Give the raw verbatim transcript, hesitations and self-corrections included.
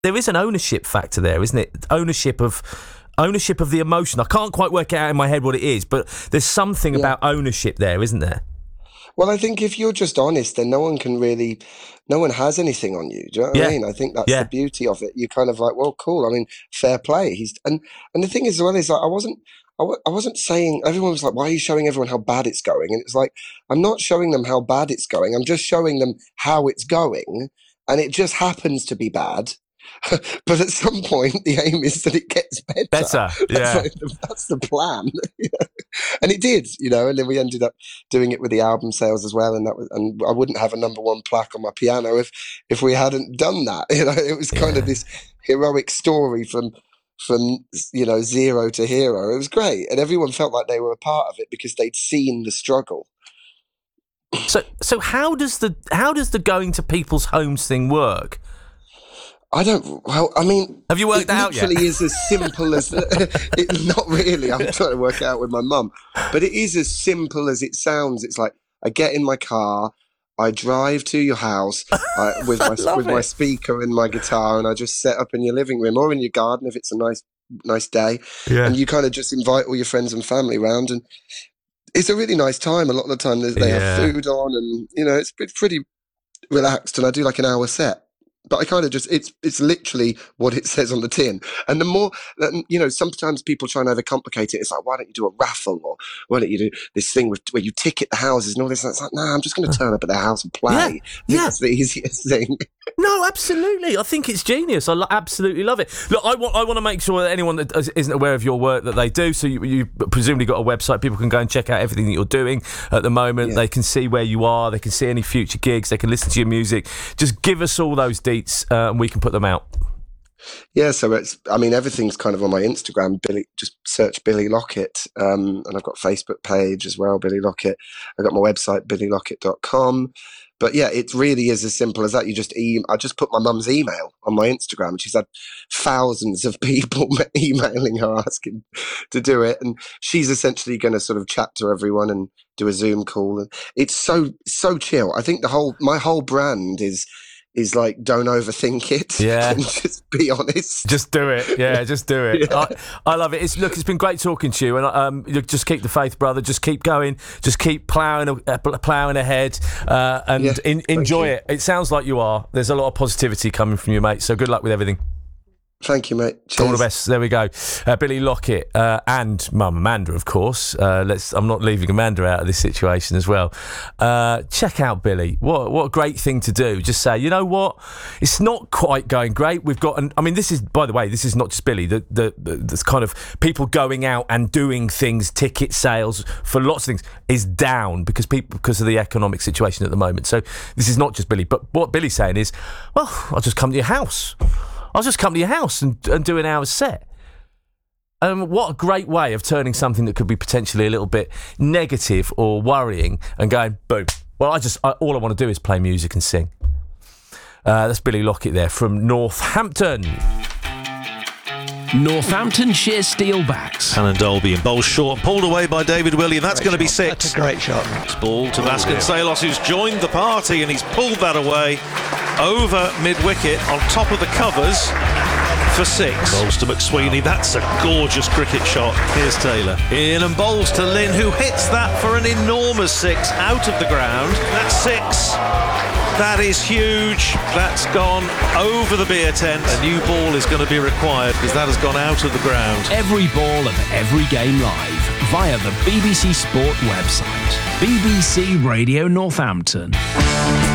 there is an ownership factor there, isn't it? Ownership of ownership of the emotion. I can't quite work it out in my head what it is, but there's something yeah. about ownership there, isn't there? Well, I think if you're just honest, then no one can really, no one has anything on you. Do you know what yeah. I mean? I think that's yeah. the beauty of it. You're kind of like, well, cool. I mean, fair play. He's and and the thing is, as well, is like I wasn't, I, w- I wasn't saying. Everyone was like, why are you showing everyone how bad it's going? And it's like, I'm not showing them how bad it's going. I'm just showing them how it's going, and it just happens to be bad. But at some point, the aim is that it gets better. Better, yeah. That's, like the, that's the plan, you know? And it did, you know. And then we ended up doing it with the album sales as well. And that was, and I wouldn't have a number one plaque on my piano if if we hadn't done that. You know, it was kind yeah. of this heroic story from from you know zero to hero. It was great, and everyone felt like they were a part of it because they'd seen the struggle. So, so how does the how does the going to people's homes thing work? I don't. Well, I mean, have you worked it out yet? It literally is as simple as. It's not really. I'm trying to work it out with my mum, but it is as simple as it sounds. It's like I get in my car, I drive to your house I, with my with it. my speaker and my guitar, and I just set up in your living room or in your garden if it's a nice nice day, yeah. and you kind of just invite all your friends and family around, and it's a really nice time. A lot of the time, they yeah. have food on, and you know, it's pretty relaxed. And I do like an hour set. But I kind of just, it's it's literally what it says on the tin. And the more, you know, sometimes people try and overcomplicate it. It's like, why don't you do a raffle? Or why don't you do this thing with, where you ticket the houses and all this? And it's like, no, nah, I'm just going to turn up at their house and play. Yeah, yeah. That's the easiest thing. No, absolutely. I think it's genius. I lo- absolutely love it. Look, I want I want to make sure that anyone that isn't aware of your work, that they do. So you, you presumably got a website. People can go and check out everything that you're doing at the moment. Yeah. They can see where you are. They can see any future gigs. They can listen to your music. Just give us all those deets uh, and we can put them out. Yeah, so it's, I mean, everything's kind of on my Instagram, Billy, just search Billy Lockett. Um, and I've got a Facebook page as well, Billy Lockett. I've got my website, billy lockett dot com. But yeah, it really is as simple as that. You just e- I just put my mum's email on my Instagram, and she's had thousands of people emailing her asking to do it. And she's essentially going to sort of chat to everyone and do a Zoom call. And it's so, so chill. I think the whole, my whole brand is, is like, don't overthink it. Yeah. And just be honest. Just do it. Yeah, just do it. Yeah. I, I love it. It's, look, it's been great talking to you. And um, just keep the faith, brother. Just keep going. Just keep ploughing uh, ploughing ahead uh, and yeah, in, enjoy it. It sounds like you are. There's a lot of positivity coming from you, mate. So good luck with everything. Thank you, mate. Cheers. All the best. There we go. Uh, Billy Lockett uh, and Mum Amanda, of course. Uh, let's. I'm not leaving Amanda out of this situation as well. Uh, check out Billy. What what a great thing to do. Just say, you know what? It's not quite going great. We've got. An, I mean, this is, by the way, this is not just Billy. The the, the this kind of people going out and doing things. Ticket sales for lots of things is down because people because of the economic situation at the moment. So this is not just Billy. But what Billy's saying is, well, I'll just come to your house. I'll just come to your house and, and do an hour's set. Um, what a great way of turning something that could be potentially a little bit negative or worrying and going, boom. Well, I just I, all I want to do is play music and sing. Uh, that's Billy Lockett there from Northampton. Northamptonshire Steelbacks. Cannon Dolby and bowls short, pulled away by David William. That's going to be six. That's a great shot. It's ball to Vasconcelos, who's joined the party, and he's pulled that away over mid-wicket on top of the covers for six. Bowls to McSweeney. That's a gorgeous cricket shot. Here's Taylor. In and bowls to Lynn, who hits that for an enormous six out of the ground. That's six. That is huge. That's gone over the beer tent. A new ball is going to be required because that has gone out of the ground. Every ball of every game live via the B B C Sport website. B B C Radio Northampton.